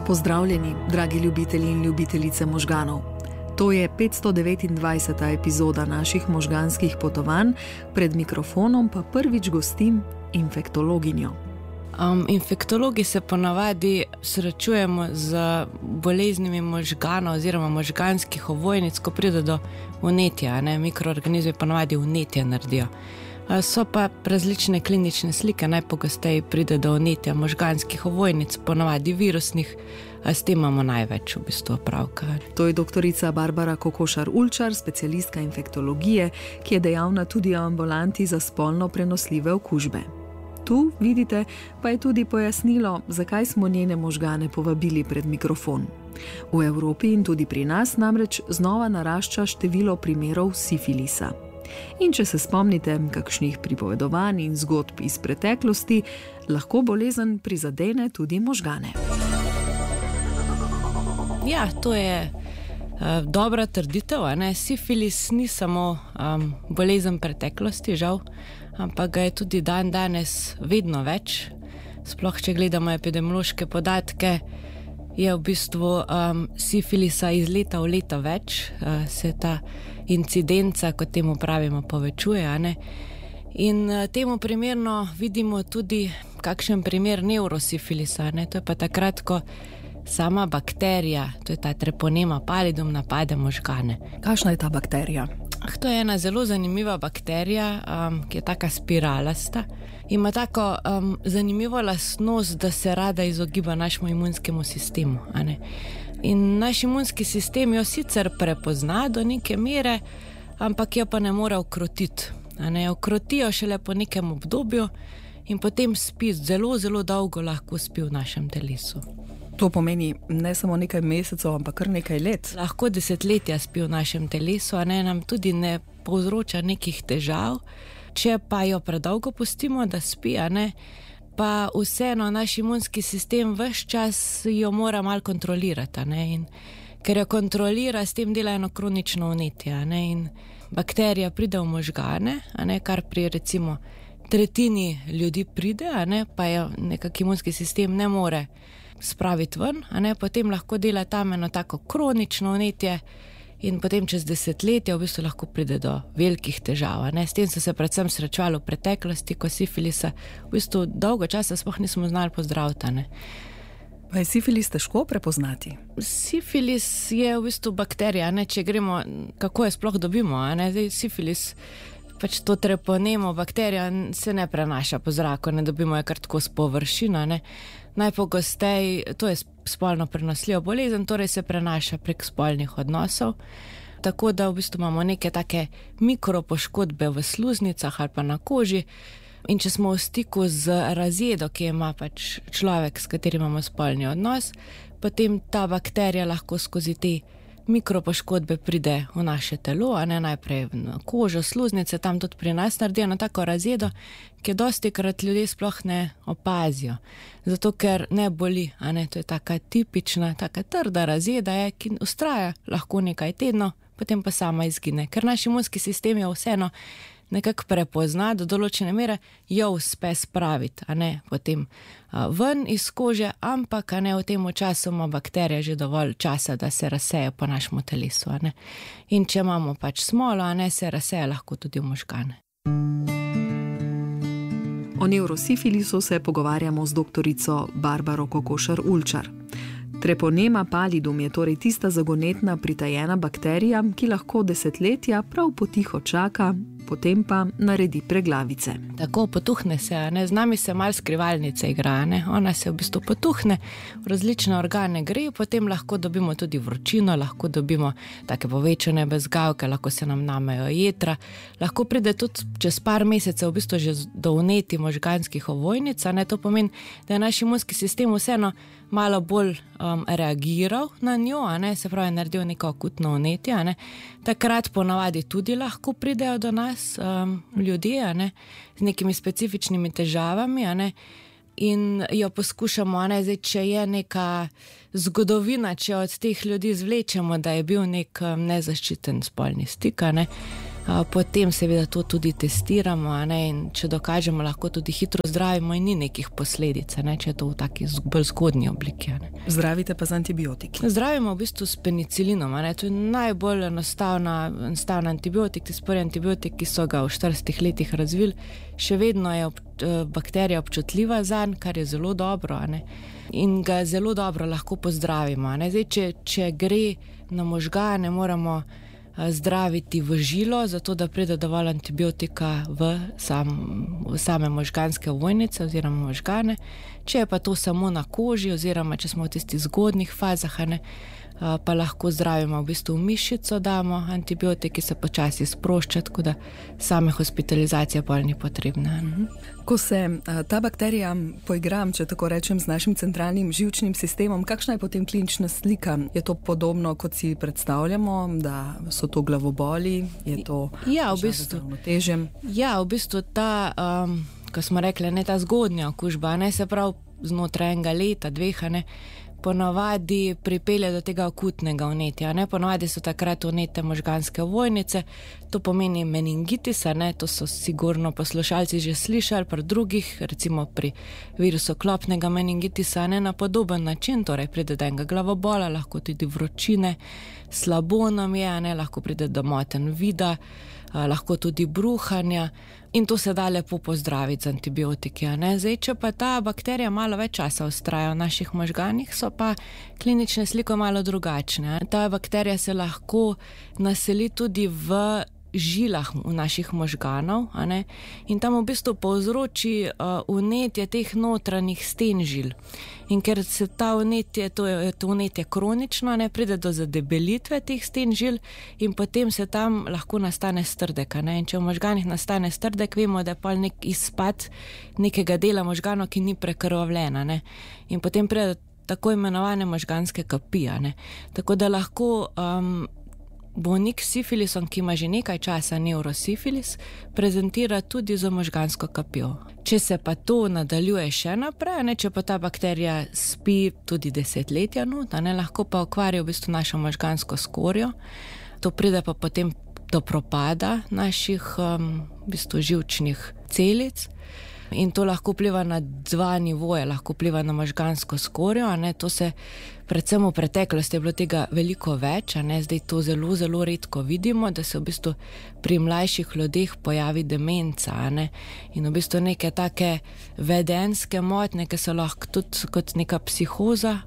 Pozdravljeni, dragi ljubitelji in ljubitelice možganov. To je 529. epizoda naših možganskih potovanj, pred mikrofonom pa prvič gostim infektologinjo. Infektologi se ponavadi srečujemo z boleznimi možganov oziroma možganskih ovojnic, ko pride do vnetja, mikroorganizmi ponavadi vnetje naredijo. So pa različne klinične slike, najpogosteje pride do vnetja možganskih ovojnic, ponavadi virusnih, s tem imamo največ v bistvu opravka. To je doktorica Barbara Kokošar-Ulčar, specialistka infektologije, ki je dejavna tudi v ambulanti za spolno prenosljive okužbe. Tu, vidite, pa je tudi pojasnilo, zakaj smo njene možgane povabili pred mikrofon. V Evropi in tudi pri nas namreč znova narašča število primerov sifilisa. In če se spomnite kakšnih pripovedovanj in zgodb iz preteklosti, lahko bolezen prizadene tudi možgane. Ja, to je dobra trditev, Sifilis ni samo bolezen preteklosti, žal, ampak ga je tudi danes vedno več. Sploh, če gledamo epidemiološke podatke, je v bistvu sifilisa iz leta v leto več, se ta incidenca, kot temu pravimo, povečuje, In temu primerno vidimo tudi kakšen primer neurosifilisa, To je pa takrat, ko sama bakterija, to je ta Treponema pallidum, napade možgane. Kakšna je ta bakterija? To je ena zelo zanimiva bakterija, ki je taka spiralasta. Ima tako zanimivo lastnost, da se rada izogiba našemu imunskemu sistemu. In naš imunski sistem jo sicer prepozna do neke mere, ampak jo pa ne more ukrotiti. Ukrotijo šele po nekem obdobju in potem spi, zelo, zelo dolgo lahko spi v našem telesu. To pomeni ne samo nekaj mesecev, ampak kar nekaj let. Lahko desetletja spi v našem telesu, nam tudi ne povzroča nekih težav. Če pa jo predolgo pustimo, da spi, pa vseeno naš imunski sistem ves čas jo mora malo kontrolirati. In ker jo kontrolira, s tem dela eno kronično vnetje. In bakterija pride v možgane, kar pri recimo tretjini ljudi pride, pa jo nekak imunski sistem ne more spraviti ven, potem lahko dela tam eno tako kronično vnetje in potem čez desetletja v bistvu lahko pride do velikih težav. S tem so se predvsem srečevali v preteklosti, ko sifilisa v bistvu dolgo časa sploh nismo znali pozdraviti. Pa je sifilis težko prepoznati? Sifilis je v bistvu bakterija, če gremo, kako je sploh dobimo. Sifilis, pač to Treponemo bakterija se ne prenaša po zraku, ne dobimo je kar tako s površina. Najpogosteje, to je spolno prenosljiva bolezen, torej se prenaša prek spolnih odnosov, tako da v bistvu imamo neke take mikropoškodbe v sluznicah ali pa na koži. In če smo v stiku z razjedo, ki ima pač človek, s katerim imamo spolni odnos, potem ta bakterija lahko skozi te mikropoškodbe pride v naše telo, najprej na kožo, sluznice, tam tudi pri nas naredijo na tako razjedo, ki dostikrat ljudje sploh ne opazijo. Zato, ker ne boli, to je taka tipična, taka trda razjeda, ki vztraja lahko nekaj tednov, potem pa sama izgine. Ker naš imunski sistem jo vseeno nekako prepozna, do določene mere jo uspe spraviti, potem ven iz kože, ampak v tem času ima bakterija že dovolj časa, da se razseje po našemu telesu. In če imamo pač smolo, se razseje lahko tudi v možgane. O neurosifilisu se pogovarjamo z doktorico Barbaro Kokošar-Ulčar. Treponema pallidum je torej tista zagonetna pritajena bakterija, ki lahko desetletja prav potiho čaka, potem pa naredi preglavice. Tako potuhne se, z nami se malo skrivalnice igra, Ona se v bistvu potuhne, v različne organe gre, potem lahko dobimo tudi vročino, lahko dobimo take povečane bezgavke, lahko se nam namejo jetra, lahko pride tudi čez par mesecev v bistvu že do vnetij možganskih ovojnic, to pomeni, da je naš imunski sistem vseeno malo bolj reagiral na njo, se pravi naredil neko akutno vnetje, takrat ponavadi tudi lahko pridejo do nas ljudje, z nekimi specifičnimi težavami, in jo poskušamo, zdaj, če je neka zgodovina, če od teh ljudi zvlečemo, da je bil nek nezaščiten spolni stik, Potem seveda to tudi testiramo, in če dokažemo, lahko tudi hitro zdravimo in ni nekih posledic, če je to v taki bolj zgodnji obliki. Zdravite pa z antibiotiki? Zdravimo v bistvu s penicilinom. To je najbolj enostaven antibiotik, tisti prvi antibiotik, ki so ga v 40 letih razvili. Še vedno je bakterija občutljiva zanj, kar je zelo dobro, in ga zelo dobro lahko pozdravimo. Zdaj, če gre na možgane, moramo zdraviti v žilo, zato da pride dovolj antibiotika v same možganske ovojnice oziroma možgane. Če je pa to samo na koži oziroma če smo v tistih zgodnjih fazah, pa lahko zdravimo v bistvu v mišico, damo antibiotiki, se počasi sprošča, tako da same hospitalizacija pa ni potrebna. Ko se ta bakterija poigra, če tako rečem, z našim centralnim živčnim sistemom, kakšna je potem klinična slika? Je to podobno, kot si predstavljamo, da so to glavoboli? Je to z ravnotežjem? Ja, v bistvu ta, ko smo rekli, ta zgodnja okužba, se pravi znotraj enega leta, dveh, ponavadi pripelje do tega akutnega vnetja. Ponavadi so takrat vnete možganske ovojnice, to pomeni meningitis, to so sigurno poslušalci že slišali pri drugih, recimo pri virusu klopnega meningitisa, na podoben način, torej pride do enega glavobola, lahko tudi vročine, slabo nam je, lahko pride do motenj vida, lahko tudi bruhanja in to se da lepo pozdraviti z antibiotiki. Zdaj, če pa ta bakterija malo več časa vztraja v naših možganih, so pa klinične slike malo drugačne. Ta bakterija se lahko naseli tudi v žilah v naših možganov, in tam v bistvu povzroči vnetje teh notranjih sten žil. In ker se ta vnetje, to vnetje kronično, pride do zadebelitve teh sten žil in potem se tam lahko nastane strdek. In če v možganih nastane strdek, vemo, da je pa nek izpad nekega dela možganov, ki ni prekrvavljena. In potem pride do tako imenovane možganske kapi. Tako da lahko bolnik s sifilisom, ki ima že nekaj časa neurosifilis, prezentira tudi z možgansko kapjo. Če se pa to nadaljuje še naprej, če pa ta bakterija spi tudi desetletja, lahko pa okvari v bistvu našo možgansko skorjo, to pride pa potem do propada naših v bistvu živčnih celic. In to lahko vpliva na dva nivoja, lahko vpliva na možgansko skorjo, to se predvsem v preteklosti je bilo tega veliko več, zdaj to zelo, zelo redko vidimo, da se v bistvu pri mlajših ljudeh pojavi demenca, in v bistvu neke take vedenjske motnje, ki so lahko tudi kot neka psihoza,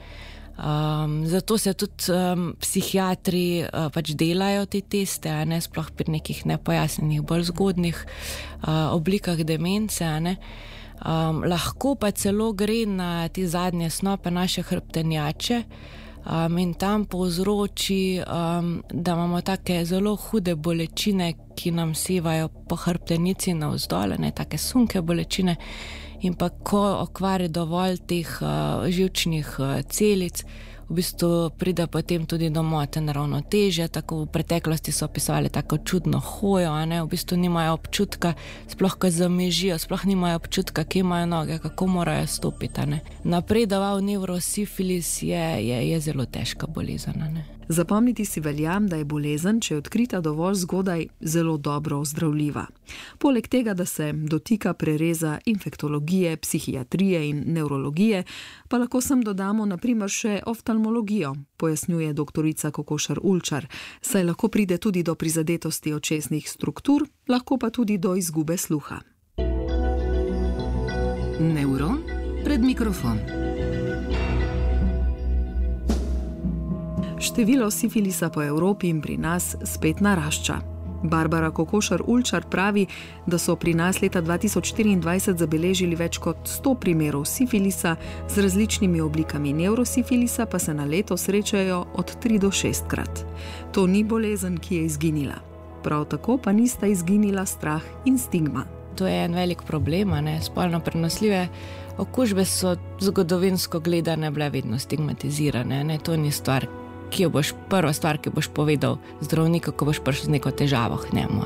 zato se tudi psihiatri pač delajo te teste, sploh pri nekih nepojasnenih, bolj zgodnih oblikah demence, lahko pa celo gre na te zadnje snope naše hrbtenjače in tam povzroči, da imamo take zelo hude bolečine, ki nam sevajo po hrbtenici navzdol, take sunke bolečine. In pa ko okvari dovolj teh živčnih celic, v bistvu pride potem tudi do motenj ravnotežja, tako v preteklosti so opisovali tako čudno hojo, v bistvu nimajo občutka, sploh ko zamežijo, sploh nimajo občutka, kje imajo noge, kako morajo stopiti. Napredoval neurosifilis je zelo težka bolezen. Zapomniti si velja, da je bolezen, če je odkrita dovolj zgodaj, zelo dobro ozdravljiva. Poleg tega, da se dotika prereza infektologije, psihiatrije in nevrologije, pa lahko sem dodamo na primer še oftalmologijo, pojasnjuje doktorica Kokošar Ulčar, saj lahko pride tudi do prizadetosti očesnih struktur, lahko pa tudi do izgube sluha. Nevron pred mikrofon. Število sifilisa po Evropi in pri nas spet narašča. Barbara Kokošar Ulčar pravi, da so pri nas leta 2024 zabeležili več kot 100 primerov sifilisa, z različnimi oblikami neurosifilisa pa se na leto srečajo od 3 do 6 krat. To ni bolezen, ki je izginila. Prav tako pa nista izginila strah in stigma. To je en velik problem, spolno prenosljive okužbe so zgodovinsko gledane bile vedno stigmatizirane, to ni stvar, prva stvar, ki boš povedal zdravniku, ko boš prišel z neko težavo k njemu.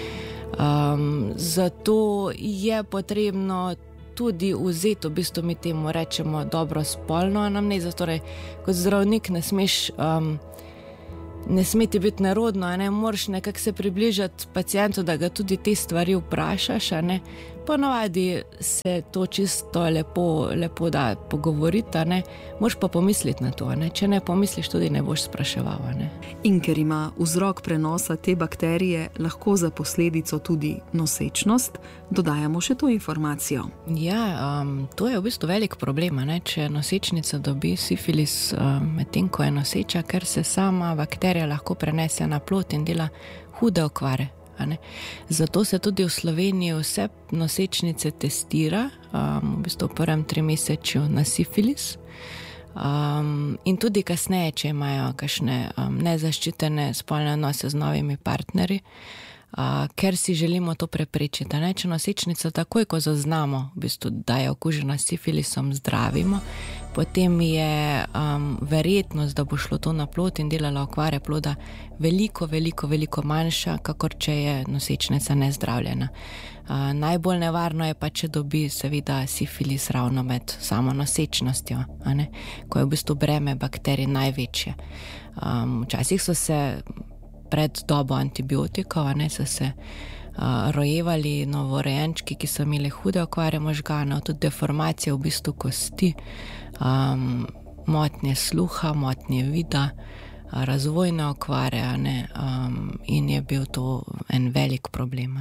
Zato je potrebno tudi vzeti, v bistvu mi temu rečemo dobro spolno anamnezo, torej kot zdravnik ne smeš ne sme ti biti nerodno, ne moraš nekako se približati pacientu, da ga tudi te stvari vprašaš, ne. Ponavadi se to čisto lepo da pogovoriti, ne. Moraš pa pomisliti na to, ne. Če ne pomisliš, tudi ne boš spraševal, ne. In ker ima vzrok prenosa te bakterije lahko za posledico tudi nosečnost, dodajamo še to informacijo. Ja, to je v bistvu velik problem, ne. Če nosečnica dobi sifilis medtem, ko je noseča, ker se sama bakterija lahko prenese na plod in dela hude okvare. Zato se tudi v Sloveniji vse nosečnice testira, v bistvu v prvem 3-mesečju na sifilis, in tudi kasneje, če imajo kakšne nezaščitene spolne odnose z novimi partnerji, ker si želimo to preprečiti. Če nosečnica takoj, ko zaznamo, v bistvu, da je okužena s sifilisom, zdravimo, potem je verjetnost, da bo šlo to na plod in delala okvare ploda veliko manjša, kakor če je nosečnica nezdravljena. Najbolj nevarno je pa, če dobi seveda sifilis ravno med samo nosečnostjo, ko je v bistvu breme bakterij največje. Včasih so se pred dobo antibiotikov, so se rojevali novorojenčki, ki so imeli hude okvare možganov, tudi deformacije v bistvu kosti, motnje sluha, motnje vida, razvojne okvare, in je bil to en velik problem.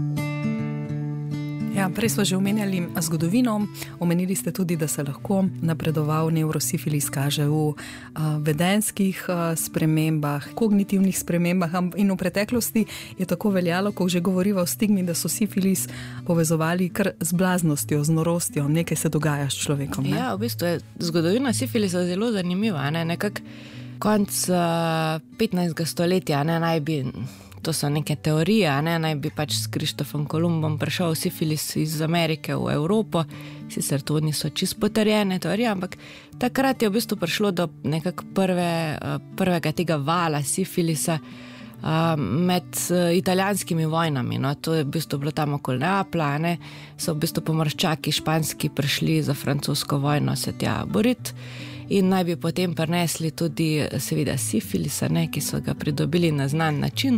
Ja, prej smo že omenjali zgodovino, omenili ste tudi, da se lahko napredoval neurosifilis kaže v vedenskih spremembah, kognitivnih spremembah in v preteklosti je tako veljalo, ko že govoriva o stigmi, da so sifilis povezovali kar z blaznostjo, z norostjo, nekaj se dogaja s človekom. Ne? Ja, v bistvu je zgodovina sifilisa zelo zanimiva, nekak konc 15. stoletja, naj bi... To so neke teorije, naj bi pač s Krištofom Kolumbom prišel sifilis iz Amerike v Evropo, sicer to niso čisto potrjene teorije, ampak takrat je v bistvu prišlo do nekako prvega tega vala sifilisa med italijanskimi vojnami. To je v bistvu bilo tam okoli Neaplja, so v bistvu pomorščaki španski prišli za francosko vojno se tja boriti. In naj bi potem prinesli tudi seveda sifilisa, ki so ga pridobili na znan način,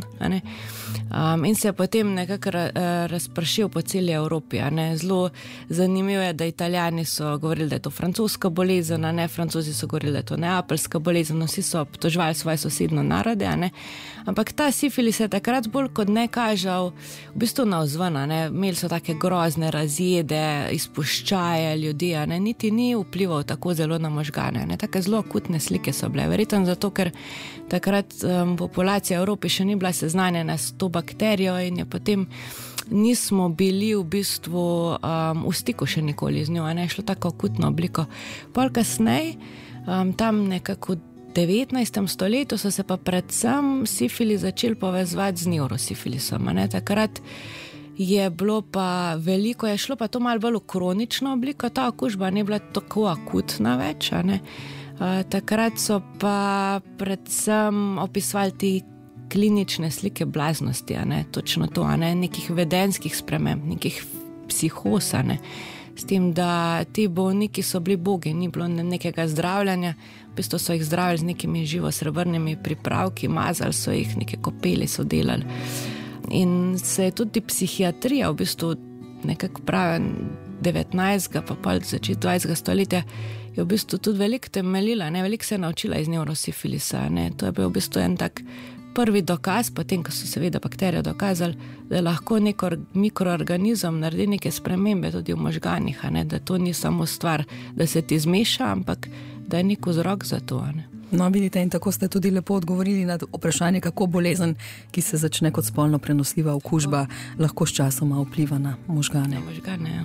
in se je potem nekako razpršil po celi Evropi. Zelo zanimivo je, da Italijani so govorili, da je to francoska bolezen, Francozi so govorili, da je to neapeljska bolezen, vsi so obtoževali svoje sosedno narode, ampak ta sifilis je takrat bolj kot ne kažal v bistvu navzven, imeli so take grozne razjede, izpuščaje ljudi, niti ni vplival tako zelo na možgane. Take zelo akutne slike so bile. Verjetno zato, ker takrat populacija Evropi še ni bila seznanjena s to bakterijo in je potem nismo bili v bistvu v stiku še nikoli z njo, je šlo tako akutno obliko. Pol kasneje, tam nekako v 19. stoletju so se pa predvsem sifilis začeli povezovati z neurosifilisom. Takrat je bilo pa veliko, je šlo pa to malo bolj v kronično obliko, ta okužba ni bila tako akutna več, Takrat so pa predvsem opisovali ti klinične slike blaznosti, točno to, nekih vedenskih sprememb, nekih psihoz, s tem, da ti bolniki so bili bogi, ni bilo nekega zdravljanja, v bistvu so jih zdravili z nekimi živosrebrnimi pripravki, mazali so jih, neke kopeli so delali. In se je tudi psihiatrija v bistvu nekako pravi 19. pa pol začetek 20. stoletja je v bistvu tudi veliko temeljila, veliko se je naučila iz neurosifilisa. To je bil v bistvu en tak prvi dokaz, potem, ko so seveda bakterijo dokazali, da lahko nek mikroorganizem naredi neke spremembe tudi v možganih, da to ni samo stvar, da se ti zmeša, ampak da je nek vzrok za to. No, vidite, in tako ste tudi lepo odgovorili na vprašanje, kako bolezen, ki se začne kot spolno prenosljiva okužba, lahko s časoma vpliva na možgane. Na možgane, ja.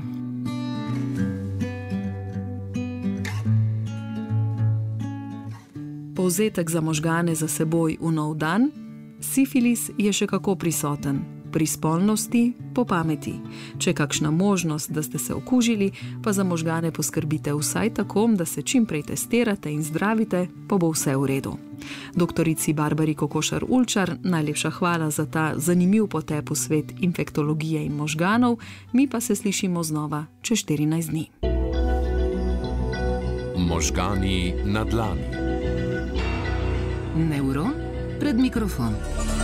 Povzetek za možgane za seboj v nov dan. Sifilis je še kako prisoten. Pri spolnosti, po pameti. Če je kakšna možnost, da ste se okužili, pa za možgane poskrbite vsaj tako, da se čim prej testirate in zdravite, pa bo vse v redu. Doktorici Barbari Kokošar Ulčar, najlepša hvala za ta zanimiv potep v svet infektologije in možganov, mi pa se slišimo znova čez 14 dni. Možgani na dlani. Nevron Pred mikrofon.